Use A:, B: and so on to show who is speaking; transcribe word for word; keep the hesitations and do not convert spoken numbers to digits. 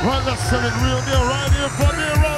A: Right, let's sell it real deal right here for the